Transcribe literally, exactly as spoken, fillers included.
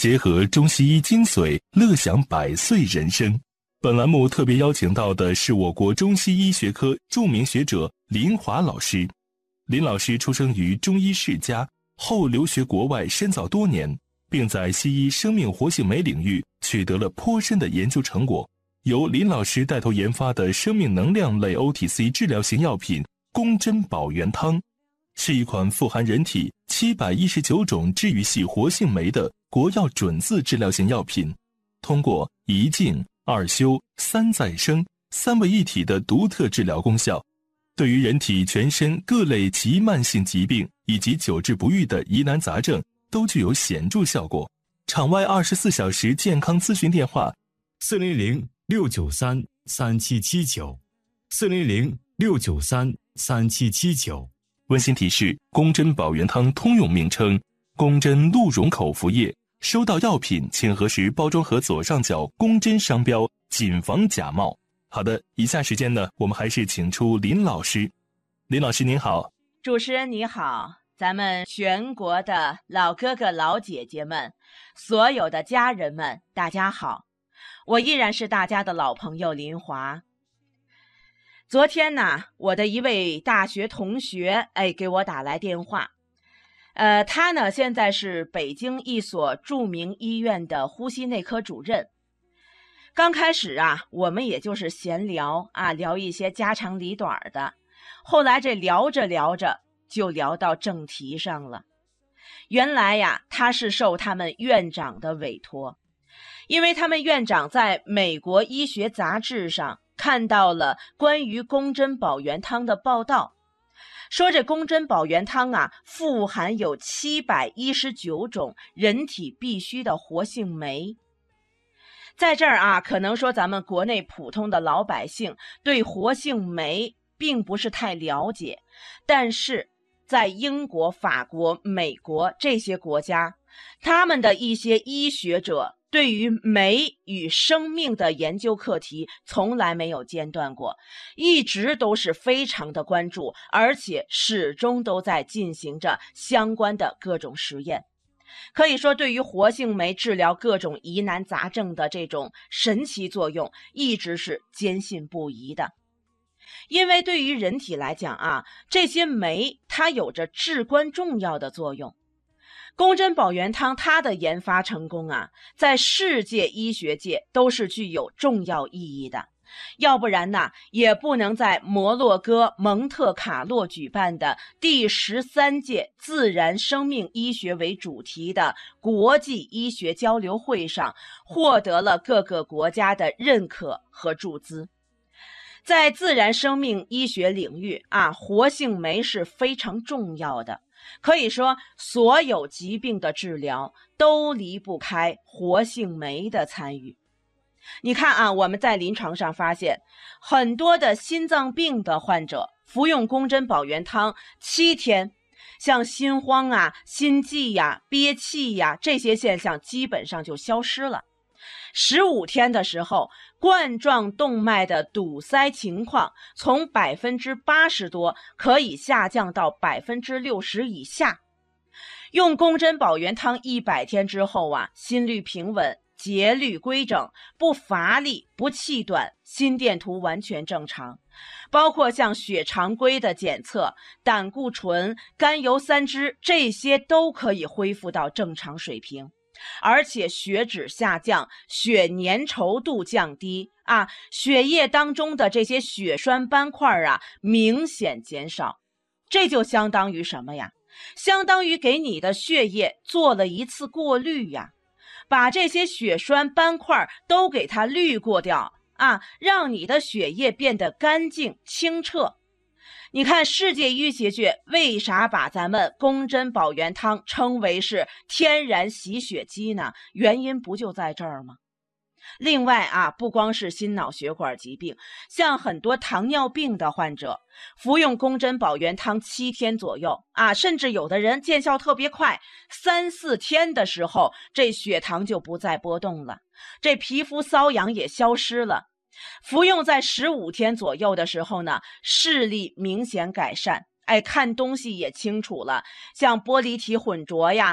结合中西医精髓，乐享百岁人生。本栏目特别邀请到的是我国中西医学科著名学者林华老师。林老师出生于中医世家，后留学国外深造多年，并在西医生命活性酶领域取得了颇深的研究成果。由林老师带头研发的生命能量类 O T C 治疗型药品宫珍保元汤，是一款富含人体七百一十九种治愈系活性酶的国药准字治疗型药品，通过一静、二休、三再生三位一体的独特治疗功效，对于人体全身各类急慢性疾病以及久治不愈的疑难杂症都具有显著效果。场外二十四小时健康咨询电话： 四零零六九三三七七九，四零零六九三三七七九。 温馨提示：宫珍保元汤通用名称宫珍鹿茸口服液。收到药品请核实包装盒左上角宫珍商标，谨防假冒。好的，以下时间呢，我们还是请出林老师。林老师您好。 主持人你好，咱们全国的老哥哥老姐姐们，所有的家人们，大家好。我依然是大家的老朋友林华。昨天呢，我的一位大学同学哎给我打来电话，呃，他呢现在是北京一所著名医院的呼吸内科主任。刚开始啊，我们也就是闲聊啊，聊一些家长里短的。后来这聊着聊着就聊到正题上了。原来呀，他是受他们院长的委托。因为他们院长在美国医学杂志上看到了关于宫珍保元汤的报道，说这宫珍保元汤啊，富含有七百一十九种人体必需的活性酶。在这儿啊，可能说咱们国内普通的老百姓对活性酶并不是太了解，但是在英国、法国、美国这些国家，他们的一些医学者对于酶与生命的研究课题从来没有间断过，一直都是非常的关注，而且始终都在进行着相关的各种实验。可以说，对于活性酶治疗各种疑难杂症的这种神奇作用，一直是坚信不疑的。因为对于人体来讲啊，这些酶它有着至关重要的作用。宫珍保元汤它的研发成功啊，在世界医学界都是具有重要意义的。要不然呢，也不能在摩洛哥蒙特卡洛举办的第十三届自然生命医学为主题的国际医学交流会上获得了各个国家的认可和注资。在自然生命医学领域啊，活性酶是非常重要的。可以说，所有疾病的治疗都离不开活性酶的参与。你看啊，我们在临床上发现，很多的心脏病的患者服用宫珍保元汤七天，像心慌啊、心悸呀、憋气呀这些现象基本上就消失了。十五天的时候，冠状动脉的堵塞情况从百分之八十多可以下降到百分之六十以下。用宫珍保元汤一百天之后啊，心率平稳，节律规整，不乏力，不气短，心电图完全正常。包括像血常规的检测、胆固醇、甘油三酯，这些都可以恢复到正常水平。而且血脂下降，血粘稠度降低啊，血液当中的这些血栓斑块啊明显减少。这就相当于什么呀？相当于给你的血液做了一次过滤呀，把这些血栓斑块都给它滤过掉啊，让你的血液变得干净清澈。你看世界医学界为啥把咱们宫珍保元汤称为是天然洗血机呢？原因不就在这儿吗？另外啊，不光是心脑血管疾病，像很多糖尿病的患者服用宫珍保元汤七天左右啊，甚至有的人见效特别快，三四天的时候这血糖就不再波动了，这皮肤瘙痒也消失了。服用在十五天左右的时候呢，视力明显改善，哎，看东西也清楚了，像玻璃体混浊呀